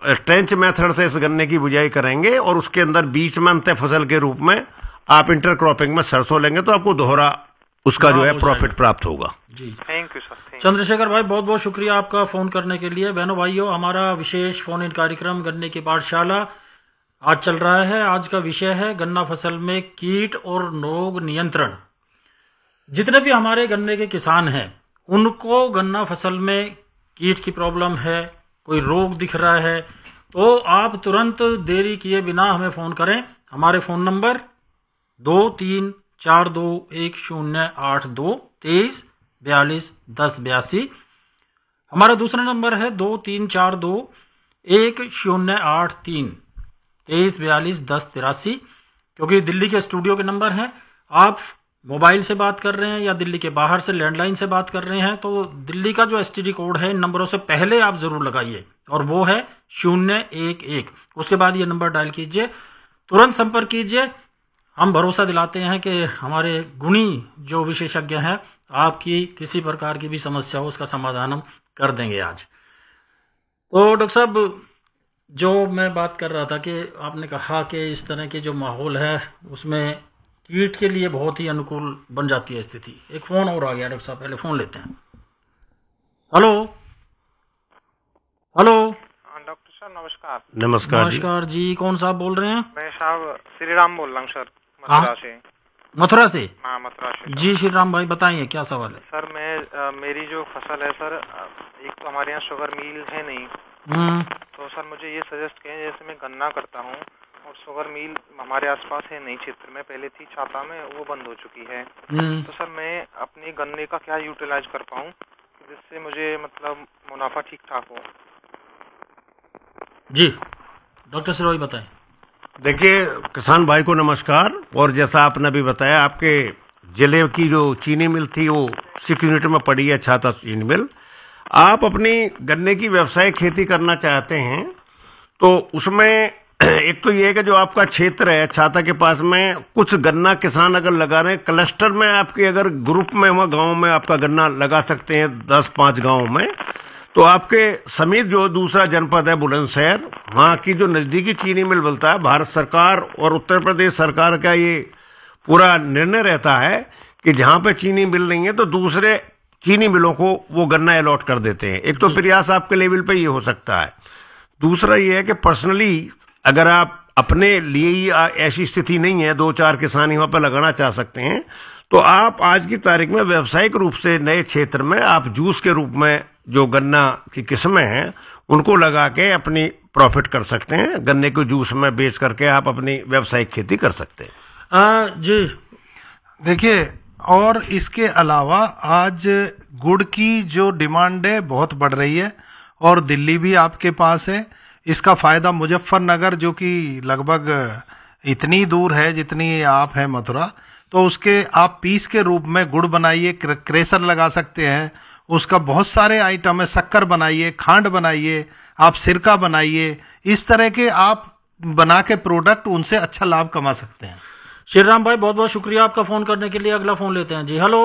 Trench method से इस गन्ने की बुआई करेंगे और उसके अंदर बीच में अंत फसल के रूप में आप इंटरक्रॉपिंग में सरसों लेंगे तो आपको दोहरा उसका जो है प्रॉफिट प्राप्त होगा। जी थैंक यू सर। चंद्रशेखर भाई बहुत बहुत शुक्रिया आपका फोन करने के लिए। बहनों भाइयों, हमारा विशेष फोन इन कार्यक्रम गन्ने की पाठशाला आज चल रहा है। आज का विषय है गन्ना फसल में कीट और रोग नियंत्रण। जितने भी हमारे गन्ने के किसान हैं उनको गन्ना फसल में कीट की प्रॉब्लम है, कोई रोग दिख रहा है, तो आप तुरंत देरी किए बिना हमें फ़ोन करें। हमारे फ़ोन नंबर 23421082 हमारा दूसरा नंबर है 23421083 क्योंकि दिल्ली के स्टूडियो के नंबर हैं। आप मोबाइल से बात कर रहे हैं या दिल्ली के बाहर से लैंडलाइन से बात कर रहे हैं तो दिल्ली का जो एसटीडी कोड है इन नंबरों से पहले आप जरूर लगाइए और वो है 011। उसके बाद ये नंबर डायल कीजिए, तुरंत संपर्क कीजिए। हम भरोसा दिलाते हैं कि हमारे गुणी जो विशेषज्ञ हैं आपकी किसी प्रकार की भी समस्या हो उसका समाधान हम कर देंगे आज। तो डॉक्टर साहब, जो मैं बात कर रहा था कि आपने कहा कि इस तरह के जो माहौल है उसमें कीट के लिए बहुत ही अनुकूल बन जाती है स्थिति। एक फोन और आ गया डॉक्टर साहब, पहले फोन लेते हैं। Hello hello. डॉक्टर सर नमस्कार। नमस्कार जी, कौन साहब बोल रहे हैं? मैं साहब श्री राम बोल रहा हूँ सर, मथुरा से। मथुरा से? हाँ मथुरा से जी श्री राम भाई, बताइए क्या सवाल है? सर मैं मेरी जो फसल है सर, एक तो हमारे यहाँ शुगर मिल है नहीं, तो सर मुझे ये सजेस्ट करें, जैसे मैं गन्ना करता हूँ और शुगर मिल हमारे आसपास है नहीं क्षेत्र में, पहले थी छाता में, वो बंद हो चुकी है। तो सर मैं अपने गन्ने का क्या यूटिलाइज कर पाऊँ जिससे मुझे मतलब मुनाफा ठीक ठाक हो? जी डॉक्टर सिरोही बताएं। देखिए किसान भाई को नमस्कार। और जैसा आपने अभी बताया, आपके जिले की जो चीनी मिल थी वो 6 यूनिट में पड़ी है, छाता चीनी मिल। आप अपनी गन्ने की व्यवसायिक खेती करना चाहते हैं तो उसमें एक तो ये है कि जो आपका क्षेत्र है छाता के पास में, कुछ गन्ना किसान अगर लगा रहे हैं क्लस्टर में, आपके अगर ग्रुप में वहाँ गांव में आपका गन्ना लगा सकते हैं 10-5 गांव में, तो आपके समीप जो दूसरा जनपद है बुलंदशहर, वहाँ की जो नजदीकी चीनी मिल मिलता है, भारत सरकार और उत्तर प्रदेश सरकार का ये पूरा निर्णय रहता है कि जहाँ पे चीनी मिल रही है तो दूसरे चीनी मिलों को वो गन्ना अलॉट कर देते हैं। एक तो प्रयास आपके लेवल पे ये हो सकता है। दूसरा ये है कि पर्सनली अगर आप अपने लिए ही ऐसी स्थिति नहीं है, 2-4 किसान ही वहाँ पर लगाना चाह सकते हैं, तो आप आज की तारीख में व्यावसायिक रूप से नए क्षेत्र में आप जूस के रूप में जो गन्ना की किस्में हैं उनको लगा के अपनी प्रॉफिट कर सकते हैं। गन्ने को जूस में बेच करके आप अपनी व्यावसायिक खेती कर सकते हैं। जी देखिए, और इसके अलावा आज गुड़ की जो डिमांड है बहुत बढ़ रही है और दिल्ली भी आपके पास है। इसका फायदा मुजफ्फरनगर, जो कि लगभग इतनी दूर है जितनी आप है मथुरा, तो उसके आप पीस के रूप में गुड़ बनाइए, क्रेशर लगा सकते हैं, उसका बहुत सारे आइटम है, शक्कर बनाइए, खांड बनाइए, आप सिरका बनाइए, इस तरह के आप बना के प्रोडक्ट उनसे अच्छा लाभ कमा सकते हैं। श्री राम भाई बहुत बहुत शुक्रिया आपका फोन करने के लिए। अगला फोन लेते हैं जी। Hello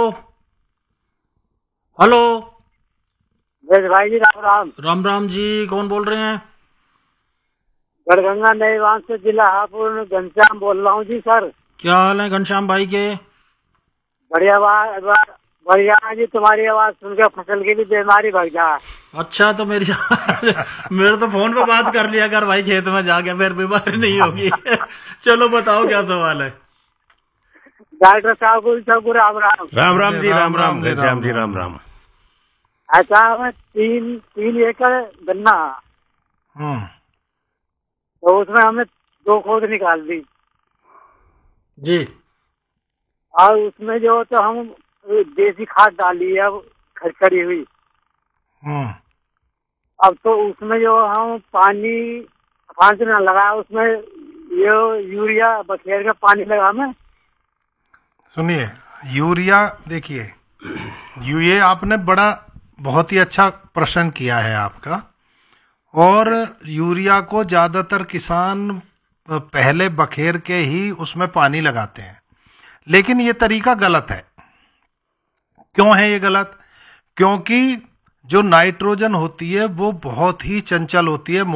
hello. भाई जी राम राम। राम राम जी, कौन बोल रहे हैं? गढ़गंगा नईवान से, जिला हापुड़, घनश्याम बोल रहा हूँ जी सर। क्या हाल है घनश्याम भाई के? बढ़िया बढ़िया जी, तुम्हारी आवाज सुनकर फसल की भी बीमारी भाग जा। अच्छा, तो मेरे तो फोन पे बात कर लिया कर भाई, खेत में जाके फिर बीमारी नहीं होगी। चलो बताओ क्या सवाल है? डॉक्टर साहब को राम राम। राम राम जी, राम राम घनश्याम जी, राम राम। अच्छा, हमें 3 एकड़ गन्ना, तो उसमें हमने 2 खोद निकाल दी जी, और उसमें जो तो हम देसी खाद डाली है खरखरी हुई। अब तो उसमें जो हम पानी फांस न लगा, उसमें ये यूरिया बखेर का पानी लगा में। सुनिए, यूरिया, देखिए ये आपने बहुत ही अच्छा प्रश्न किया है आपका। और यूरिया को ज्यादातर किसान पहले बखेर के ही उसमें पानी लगाते हैं, लेकिन ये तरीका गलत है। क्यों है ये गलत? क्योंकि जो नाइट्रोजन होती है वो बहुत ही चंचल होती है,